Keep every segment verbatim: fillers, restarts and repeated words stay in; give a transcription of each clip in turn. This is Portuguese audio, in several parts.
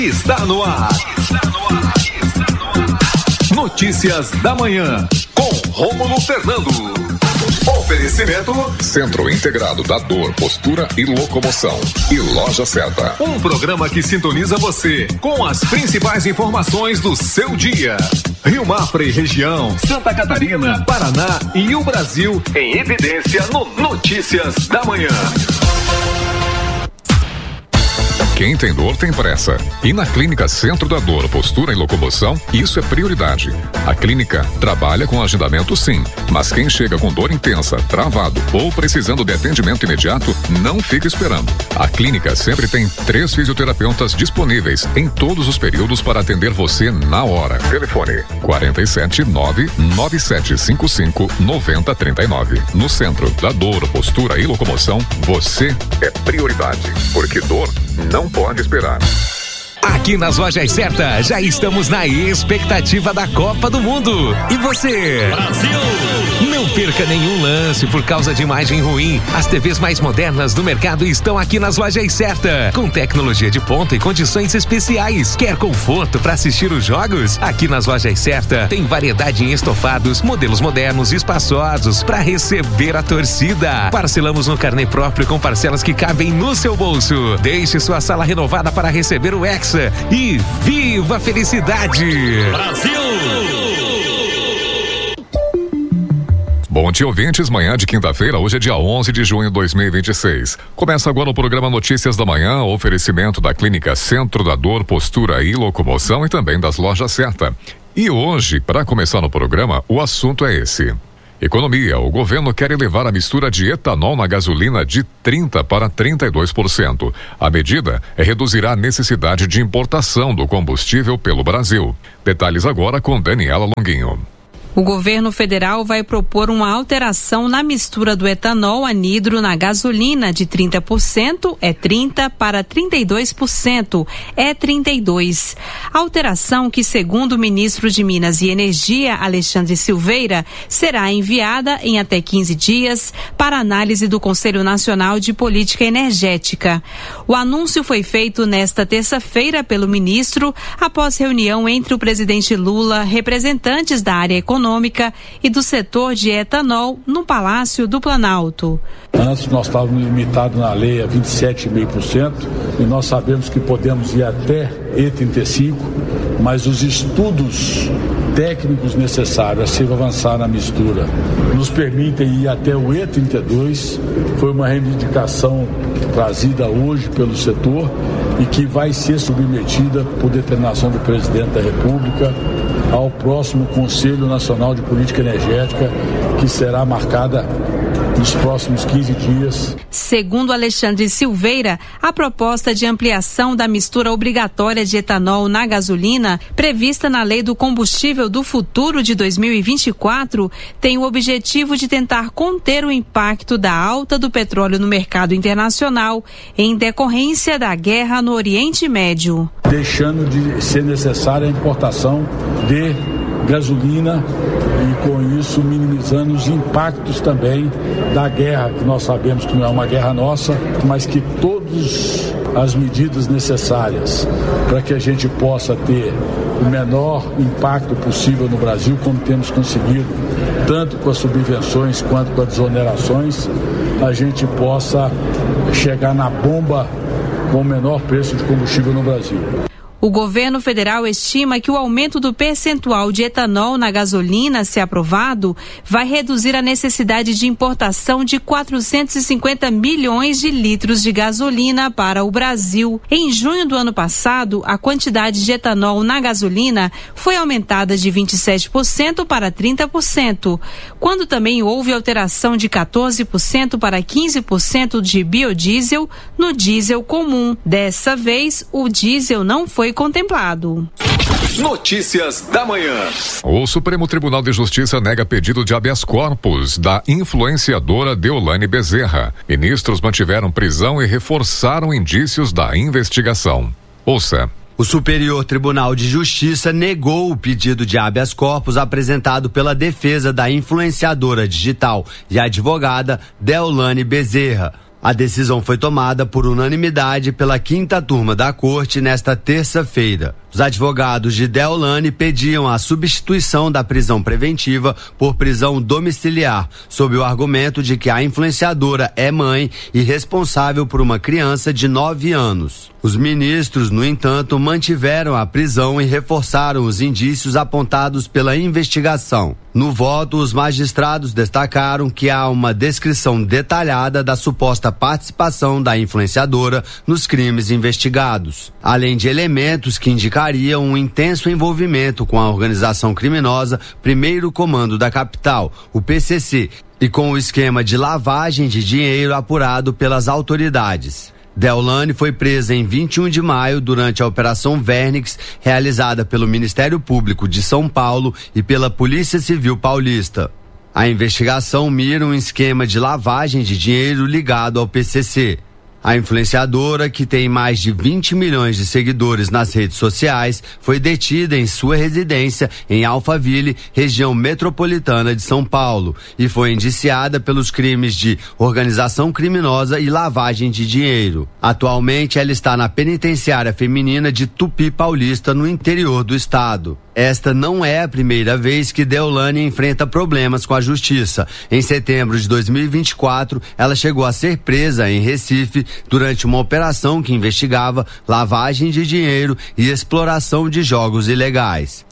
Está no ar. Está no ar. Está no ar. Notícias da manhã com Rômulo Fernando. Oferecimento Centro Integrado da Dor, Postura e Locomoção e Loja Certa. Um programa que sintoniza você com as principais informações do seu dia. Rio Mafra e região, Santa Catarina, Paraná e o Brasil em evidência no Notícias da Manhã. Quem tem dor tem pressa. E na Clínica Centro da Dor, Postura e Locomoção, isso é prioridade. A clínica trabalha com agendamento sim, mas quem chega com dor intensa, travado ou precisando de atendimento imediato, não fica esperando. A clínica sempre tem três fisioterapeutas disponíveis em todos os períodos para atender você na hora. Telefone quarenta e sete, nove nove sete cinco cinco, nove zero três nove. No Centro da Dor, Postura e Locomoção, você é prioridade, porque dor não pode esperar. Aqui nas Lojas Certa, já estamos na expectativa da Copa do Mundo. E você? Brasil! Não perca nenhum lance por causa de imagem ruim. As T Vs mais modernas do mercado estão aqui nas Lojas Certa, com tecnologia de ponta e condições especiais. Quer conforto para assistir os jogos? Aqui nas Lojas Certa tem variedade em estofados, modelos modernos e espaçosos para receber a torcida. Parcelamos no carnê próprio com parcelas que cabem no seu bolso. Deixe sua sala renovada para receber o Hexa e viva a felicidade! Brasil! Bom dia, ouvintes. Manhã de quinta-feira, hoje é dia onze de junho de dois mil e vinte e seis. Começa agora o programa Notícias da Manhã, oferecimento da Clínica Centro da Dor, Postura e Locomoção e também das Lojas Certa. E hoje, para começar no programa, o assunto é esse. Economia. O governo quer elevar a mistura de etanol na gasolina de trinta por cento para trinta e dois por cento. A medida é reduzirá a necessidade de importação do combustível pelo Brasil. Detalhes agora com Daniela Longuinho. O governo federal vai propor uma alteração na mistura do etanol anidro na gasolina de trinta por cento, é trinta, para trinta e dois por cento, é trinta e dois. Alteração que, segundo o ministro de Minas e Energia, Alexandre Silveira, será enviada em até quinze dias para análise do Conselho Nacional de Política Energética. O anúncio foi feito nesta terça-feira pelo ministro após reunião entre o presidente Lula, representantes da área econômica econômica e do setor de etanol no Palácio do Planalto. Antes nós estávamos limitados na lei a vinte e sete vírgula cinco por cento e nós sabemos que podemos ir até E trinta e cinco, mas os estudos técnicos necessários a se avançar na mistura nos permitem ir até o E trinta e dois. Foi uma reivindicação trazida hoje pelo setor e que vai ser submetida por determinação do presidente da República ao próximo Conselho Nacional de Política Energética, que será marcada nos próximos quinze dias. Segundo Alexandre Silveira, a proposta de ampliação da mistura obrigatória de etanol na gasolina, prevista na Lei do Combustível do Futuro de dois mil e vinte e quatro, tem o objetivo de tentar conter o impacto da alta do petróleo no mercado internacional, em decorrência da guerra no Oriente Médio. Deixando de ser necessária a importação de gasolina e com isso minimizando os impactos também da guerra, que nós sabemos que não é uma guerra nossa, mas que todas as medidas necessárias para que a gente possa ter o menor impacto possível no Brasil, como temos conseguido, tanto com as subvenções quanto com as desonerações, a gente possa chegar na bomba com o menor preço de combustível no Brasil. O governo federal estima que o aumento do percentual de etanol na gasolina, se aprovado, vai reduzir a necessidade de importação de quatrocentos e cinquenta milhões de litros de gasolina para o Brasil. Em junho do ano passado, a quantidade de etanol na gasolina foi aumentada de vinte e sete por cento para trinta por cento, quando também houve alteração de quatorze por cento para quinze por cento de biodiesel no diesel comum. Dessa vez, o diesel não foi contemplado. Notícias da Manhã. O Supremo Tribunal de Justiça nega pedido de habeas corpus da influenciadora Deolane Bezerra. Ministros mantiveram prisão e reforçaram indícios da investigação. Ouça. O Superior Tribunal de Justiça negou o pedido de habeas corpus apresentado pela defesa da influenciadora digital e advogada Deolane Bezerra. A decisão foi tomada por unanimidade pela quinta turma da Corte nesta terça-feira. Os advogados de Deolane pediam a substituição da prisão preventiva por prisão domiciliar, sob o argumento de que a influenciadora é mãe e responsável por uma criança de nove anos. Os ministros, no entanto, mantiveram a prisão e reforçaram os indícios apontados pela investigação. No voto, os magistrados destacaram que há uma descrição detalhada da suposta participação da influenciadora nos crimes investigados, além de elementos que indicariam um intenso envolvimento com a organização criminosa Primeiro Comando da Capital, o P C C, e com o esquema de lavagem de dinheiro apurado pelas autoridades. Deolane foi presa em vinte e um de maio durante a Operação Vernix, realizada pelo Ministério Público de São Paulo e pela Polícia Civil Paulista. A investigação mira um esquema de lavagem de dinheiro ligado ao P C C. A influenciadora, que tem mais de vinte milhões de seguidores nas redes sociais, foi detida em sua residência em Alphaville, região metropolitana de São Paulo, e foi indiciada pelos crimes de organização criminosa e lavagem de dinheiro. Atualmente, ela está na penitenciária feminina de Tupi Paulista, no interior do estado. Esta não é a primeira vez que Deolane enfrenta problemas com a justiça. Em setembro de dois mil e vinte e quatro, ela chegou a ser presa em Recife durante uma operação que investigava lavagem de dinheiro e exploração de jogos ilegais.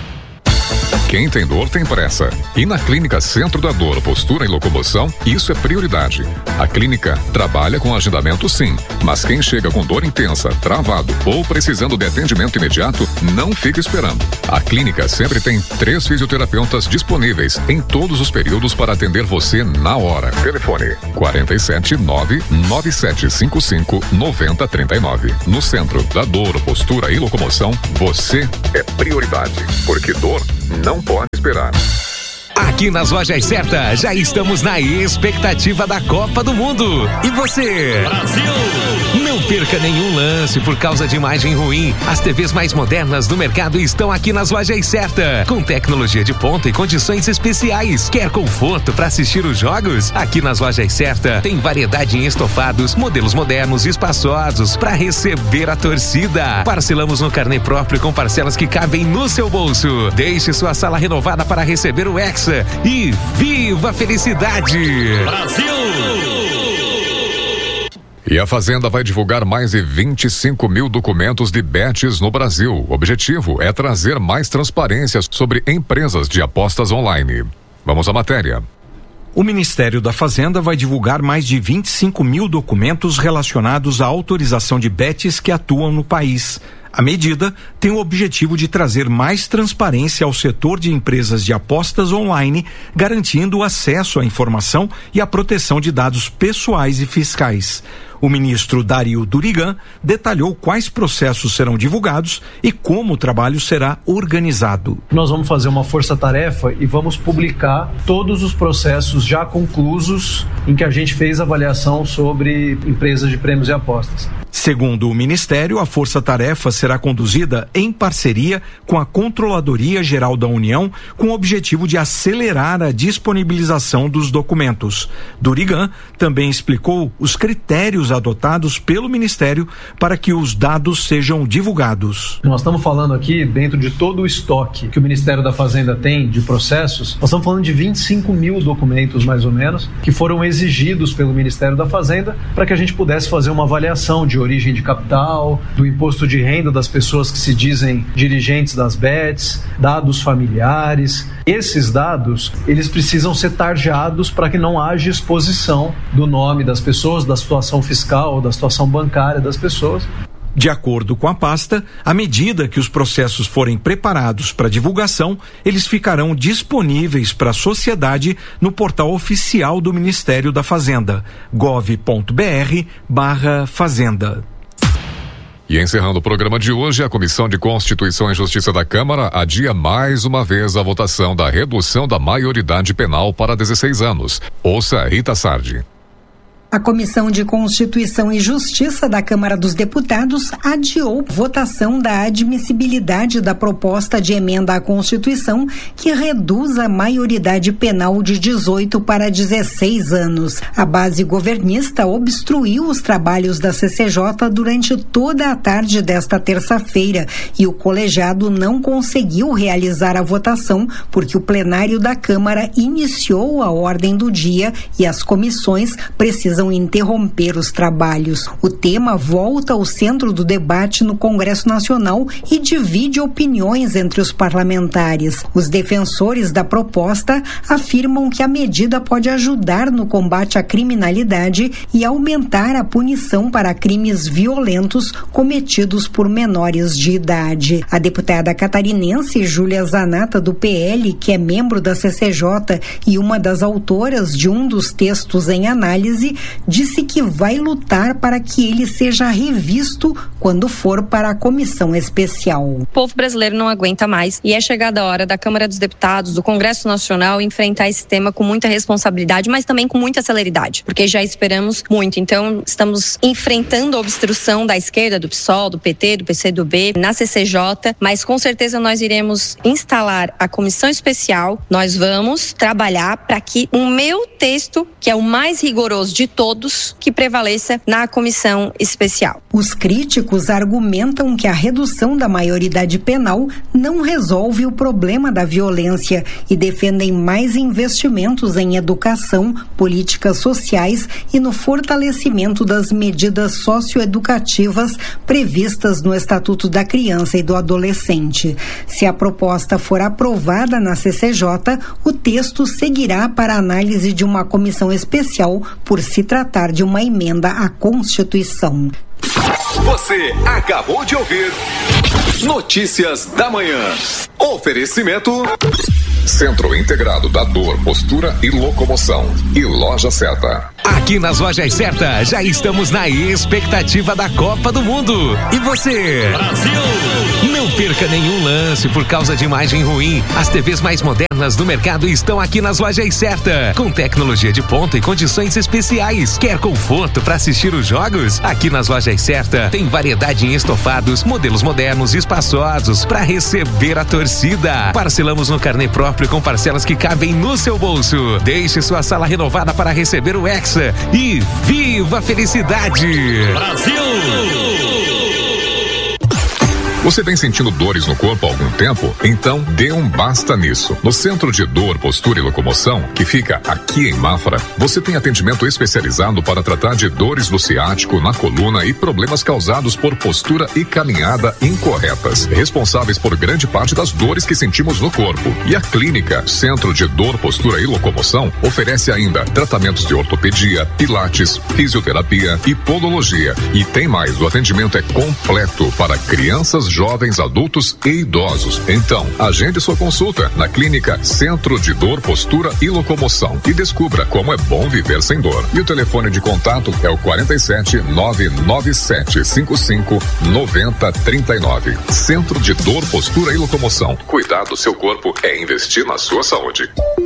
Quem tem dor tem pressa. E na Clínica Centro da Dor, Postura e Locomoção, isso é prioridade. A clínica trabalha com agendamento sim, mas quem chega com dor intensa, travado ou precisando de atendimento imediato, não fica esperando. A clínica sempre tem três fisioterapeutas disponíveis em todos os períodos para atender você na hora. Telefone quatro sete nove nove sete cinco cinco nove zero três nove. No Centro da Dor, Postura e Locomoção, você é prioridade, porque dor não pode esperar. Aqui nas Lojas Certa, já estamos na expectativa da Copa do Mundo. E você? Brasil! Não perca nenhum lance por causa de imagem ruim. As T Vs mais modernas do mercado estão aqui nas Lojas Certa, com tecnologia de ponta e condições especiais. Quer conforto para assistir os jogos? Aqui nas Lojas Certa tem variedade em estofados, modelos modernos e espaçosos para receber a torcida. Parcelamos no carnê próprio com parcelas que cabem no seu bolso. Deixe sua sala renovada para receber o Hexa e viva a felicidade! Brasil! E a Fazenda vai divulgar mais de vinte e cinco mil documentos de bets no Brasil. O objetivo é trazer mais transparência sobre empresas de apostas online. Vamos à matéria. O Ministério da Fazenda vai divulgar mais de vinte e cinco mil documentos relacionados à autorização de bets que atuam no país. A medida tem o objetivo de trazer mais transparência ao setor de empresas de apostas online, garantindo o acesso à informação e a proteção de dados pessoais e fiscais. O ministro Dario Durigan detalhou quais processos serão divulgados e como o trabalho será organizado. Nós vamos fazer uma força-tarefa e vamos publicar todos os processos já conclusos em que a gente fez avaliação sobre empresas de prêmios e apostas. Segundo o Ministério, a força-tarefa será conduzida em parceria com a Controladoria Geral da União, com o objetivo de acelerar a disponibilização dos documentos. Durigan também explicou os critérios adotados pelo Ministério para que os dados sejam divulgados. Nós estamos falando aqui, dentro de todo o estoque que o Ministério da Fazenda tem de processos, nós estamos falando de vinte e cinco mil documentos, mais ou menos, que foram exigidos pelo Ministério da Fazenda para que a gente pudesse fazer uma avaliação de origem de capital, do imposto de renda das pessoas que se dizem dirigentes das bets, dados familiares. Esses dados, eles precisam ser tarjados para que não haja exposição do nome das pessoas, da situação fiscal, da situação bancária das pessoas. De acordo com a pasta, à medida que os processos forem preparados para divulgação, eles ficarão disponíveis para a sociedade no portal oficial do Ministério da Fazenda, gov.br barra Fazenda. E encerrando o programa de hoje, a Comissão de Constituição e Justiça da Câmara adia mais uma vez a votação da redução da maioridade penal para dezesseis anos. Ouça Rita Sardi. A Comissão de Constituição e Justiça da Câmara dos Deputados adiou votação da admissibilidade da proposta de emenda à Constituição que reduz a maioridade penal de dezoito para dezesseis anos. A base governista obstruiu os trabalhos da C C J durante toda a tarde desta terça-feira e o colegiado não conseguiu realizar a votação porque o plenário da Câmara iniciou a ordem do dia e as comissões precisam interromper os trabalhos. O tema volta ao centro do debate no Congresso Nacional e divide opiniões entre os parlamentares. Os defensores da proposta afirmam que a medida pode ajudar no combate à criminalidade e aumentar a punição para crimes violentos cometidos por menores de idade. A deputada catarinense Júlia Zanata, do P L, que é membro da C C J e uma das autoras de um dos textos em análise, disse que vai lutar para que ele seja revisto quando for para a comissão especial. O povo brasileiro não aguenta mais e é chegada a hora da Câmara dos Deputados, do Congresso Nacional, enfrentar esse tema com muita responsabilidade, mas também com muita celeridade, porque já esperamos muito. Então, estamos enfrentando a obstrução da esquerda, do P SOL, do P T, do P C do B, na C C J, mas com certeza nós iremos instalar a comissão especial. Nós vamos trabalhar para que o meu texto, que é o mais rigoroso de todos, que prevaleça na comissão especial. Os críticos argumentam que a redução da maioridade penal não resolve o problema da violência e defendem mais investimentos em educação, políticas sociais e no fortalecimento das medidas socioeducativas previstas no Estatuto da Criança e do Adolescente. Se a proposta for aprovada na C C J, o texto seguirá para análise de uma comissão especial por se tratar de uma emenda à Constituição. Você acabou de ouvir Notícias da Manhã. Oferecimento Centro Integrado da Dor, Postura e Locomoção e Loja Certa. Aqui nas Lojas Certa já estamos na expectativa da Copa do Mundo. E você? Brasil! Não perca nenhum lance por causa de imagem ruim. As T Vs mais modernas do mercado estão aqui nas Lojas Certa, com tecnologia de ponta e condições especiais. Quer conforto para assistir os jogos? Aqui nas Lojas Certa tem variedade em estofados, modelos modernos e espaçosos para receber a torcida. Parcelamos no carnê próprio com parcelas que cabem no seu bolso. Deixe sua sala renovada para receber o Hexa e viva a felicidade! Brasil! Você vem sentindo dores no corpo há algum tempo? Então dê um basta nisso. No Centro de Dor, Postura e Locomoção, que fica aqui em Mafra, você tem atendimento especializado para tratar de dores do ciático, na coluna e problemas causados por postura e caminhada incorretas, responsáveis por grande parte das dores que sentimos no corpo. E a clínica Centro de Dor, Postura e Locomoção oferece ainda tratamentos de ortopedia, pilates, fisioterapia e podologia. E tem mais, o atendimento é completo para crianças, jovens, adultos e idosos. Então, agende sua consulta na clínica Centro de Dor, Postura e Locomoção e descubra como é bom viver sem dor. E o telefone de contato é o quarenta e sete, nove nove sete cinco cinco, nove zero três nove. Centro de Dor, Postura e Locomoção. Cuidar do seu corpo é investir na sua saúde.